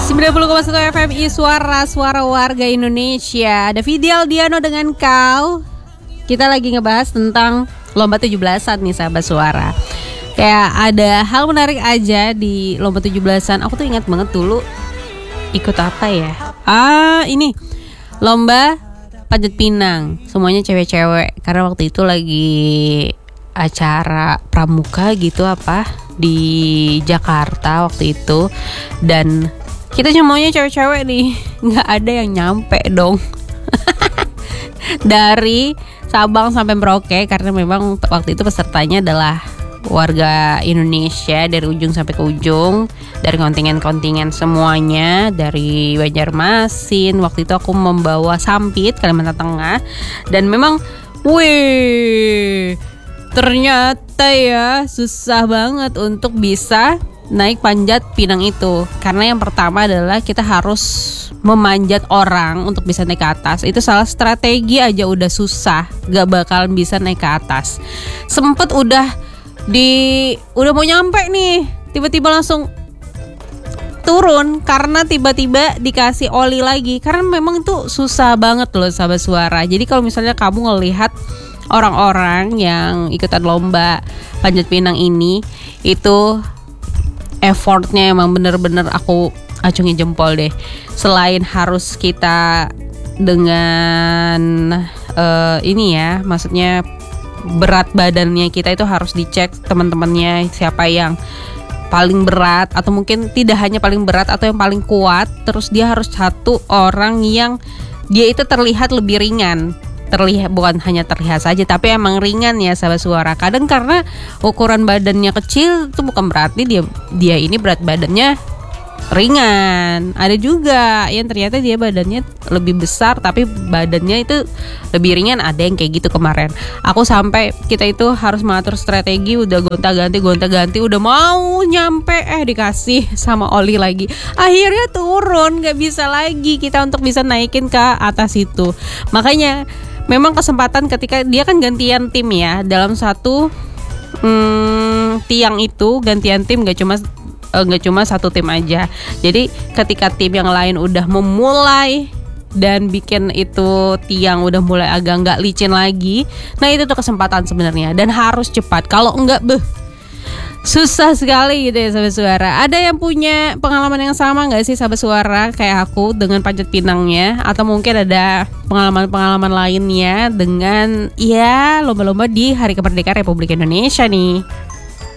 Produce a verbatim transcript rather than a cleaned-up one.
sembilan puluh koma satu F M I Suara, Suara Warga Indonesia. Ada Fidel Diano dengan kau. Kita lagi ngebahas tentang lomba tujuh belasan nih sahabat suara. Kayak ada hal menarik aja di lomba tujuh belasan. Aku tuh ingat banget dulu ikut apa ya? Ah ini lomba panjat pinang. Semuanya cewek-cewek. Karena waktu itu lagi acara pramuka gitu apa di Jakarta waktu itu. Dan kita semuanya cewek-cewek nih, nggak ada yang nyampe dong. Dari Sabang sampai Merauke, karena memang waktu itu pesertanya adalah warga Indonesia dari ujung sampai ke ujung, dari kontingen-kontingen semuanya, dari Banjarmasin. Waktu itu aku membawa Sampit, Kalimantan Tengah, dan memang, wih, ternyata ya susah banget untuk bisa naik panjat pinang itu. Karena yang pertama adalah kita harus memanjat orang untuk bisa naik ke atas. Itu salah strategi aja udah susah, gak bakalan bisa naik ke atas. Sempet udah di udah mau nyampe nih, tiba-tiba langsung turun karena tiba-tiba dikasih oli lagi. Karena memang itu susah banget loh sahabat suara. Jadi kalau misalnya kamu ngelihat orang-orang yang ikutan lomba panjat pinang ini, itu effortnya emang bener-bener aku acungin jempol deh. Selain harus kita dengan uh, ini ya, maksudnya berat badannya kita itu harus dicek teman-temannya siapa yang paling berat, atau mungkin tidak hanya paling berat atau yang paling kuat. Terus dia harus satu orang yang dia itu terlihat lebih ringan. Terlihat, bukan hanya terlihat saja, tapi emang ringan ya sahabat suara. Kadang karena ukuran badannya kecil itu bukan berarti dia dia ini berat badannya ringan. Ada juga yang ternyata dia badannya lebih besar tapi badannya itu lebih ringan. Ada yang kayak gitu kemarin. Aku sampai kita itu harus mengatur strategi, udah gonta-ganti gonta-ganti, udah mau nyampe eh dikasih sama oli lagi. Akhirnya turun, nggak bisa lagi kita untuk bisa naikin ke atas itu. Makanya memang kesempatan ketika dia kan gantian tim ya, dalam satu hmm, tiang itu gantian tim, gak cuma uh, gak cuma satu tim aja. Jadi ketika tim yang lain udah memulai dan bikin itu tiang udah mulai agak gak licin lagi, nah itu tuh kesempatan sebenarnya, dan harus cepat. Kalau enggak beh susah sekali gitu ya sahabat suara. Ada yang punya pengalaman yang sama gak sih sahabat suara kayak aku dengan panjat pinangnya? Atau mungkin ada pengalaman-pengalaman lainnya dengan ya lomba-lomba di Hari Kemerdekaan Republik Indonesia nih?